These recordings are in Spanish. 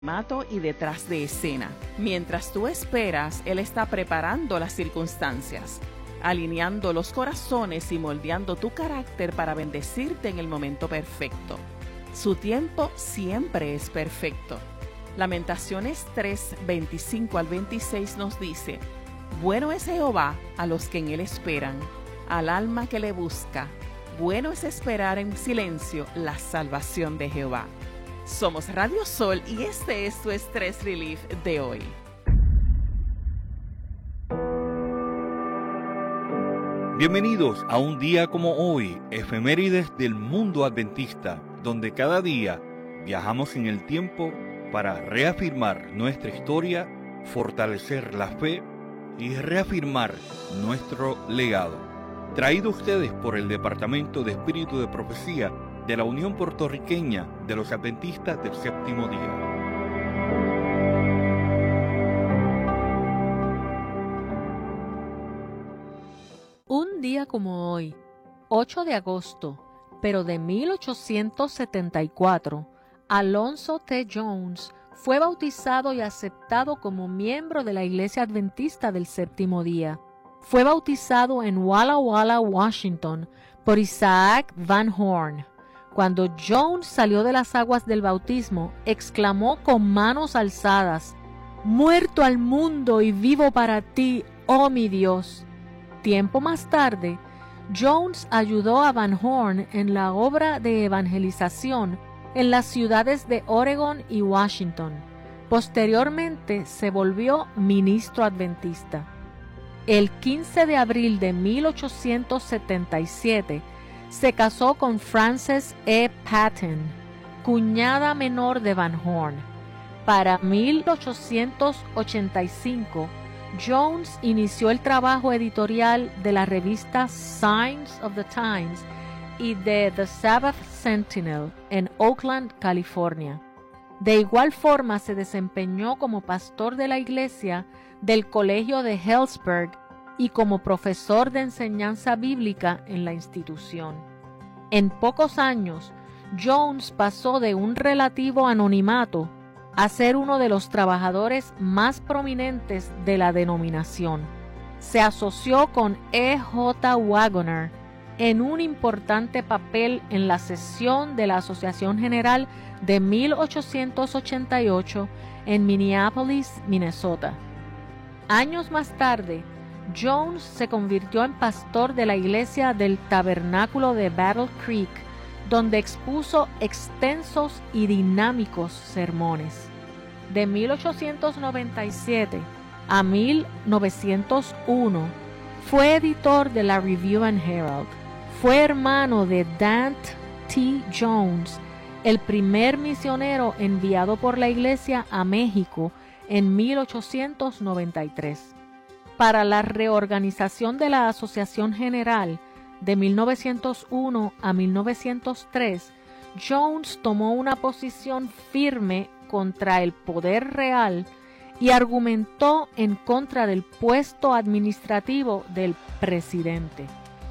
mato y detrás de escena. Mientras tú esperas, Él está preparando las circunstancias, alineando los corazones y moldeando tu carácter para bendecirte en el momento perfecto. Su tiempo siempre es perfecto. Lamentaciones 3, 25 al 26 nos dice: bueno es Jehová a los que en Él esperan, al alma que le busca. Bueno es esperar en silencio la salvación de Jehová. Somos Radio Sol y este es tu Stress Relief de hoy. Bienvenidos a un día como hoy, efemérides del mundo adventista, donde cada día viajamos en el tiempo para reafirmar nuestra historia, fortalecer la fe y reafirmar nuestro legado. Traído a ustedes por el Departamento de Espíritu de Profecía de la Unión Puertorriqueña de los Adventistas del Séptimo Día. Un día como hoy, 8 de agosto, pero de 1874, Alonzo T. Jones fue bautizado y aceptado como miembro de la Iglesia Adventista del Séptimo Día. Fue bautizado en Walla Walla, Washington, por Isaac Van Horn. Cuando Jones salió de las aguas del bautismo, exclamó con manos alzadas: «Muerto al mundo y vivo para ti, oh mi Dios». Tiempo más tarde, Jones ayudó a Van Horn en la obra de evangelización en las ciudades de Oregon y Washington. Posteriormente se volvió ministro adventista. El 15 de abril de 1877, se casó con Frances E. Patton, cuñada menor de Van Horn. Para 1885, Jones inició el trabajo editorial de la revista Signs of the Times y de The Sabbath Sentinel en Oakland, California. De igual forma se desempeñó como pastor de la iglesia del Colegio de Hillsburg y como profesor de enseñanza bíblica en la institución. En pocos años, Jones pasó de un relativo anonimato a ser uno de los trabajadores más prominentes de la denominación. Se asoció con E. J. Wagoner en un importante papel en la sesión de la Asociación General de 1888 en Minneapolis, Minnesota. Años más tarde, Jones se convirtió en pastor de la iglesia del Tabernáculo de Battle Creek, donde expuso extensos y dinámicos sermones. De 1897 a 1901, fue editor de la Review and Herald. Fue hermano de Dante T. Jones, el primer misionero enviado por la iglesia a México en 1893. Para la reorganización de la Asociación General de 1901 a 1903, Jones tomó una posición firme contra el poder real y argumentó en contra del puesto administrativo del presidente.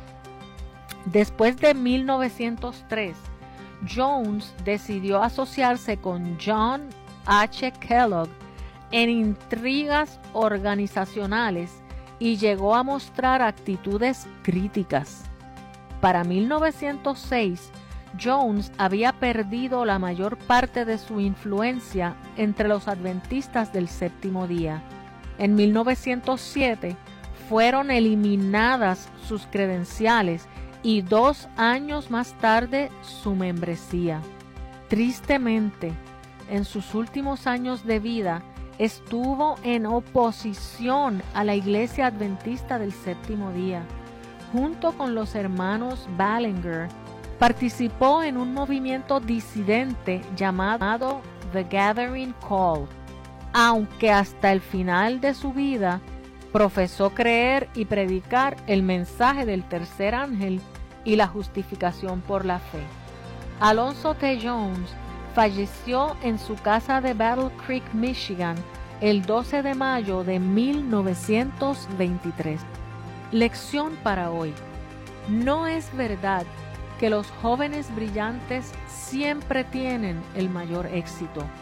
Después de 1903, Jones decidió asociarse con John H. Kellogg en intrigas organizacionales y llegó a mostrar actitudes críticas. Para 1906, Jones había perdido la mayor parte de su influencia entre los adventistas del Séptimo Día. En 1907 fueron eliminadas sus credenciales y 2 años más tarde su membresía. Tristemente, en sus últimos años de vida, estuvo en oposición a la Iglesia Adventista del Séptimo Día. Junto con los hermanos Ballinger, participó en un movimiento disidente llamado The Gathering Call, aunque hasta el final de su vida profesó creer y predicar el mensaje del tercer ángel y la justificación por la fe. Alonzo T. Jones falleció en su casa de Battle Creek, Michigan, el 12 de mayo de 1923. Lección para hoy. No es verdad que los jóvenes brillantes siempre tienen el mayor éxito.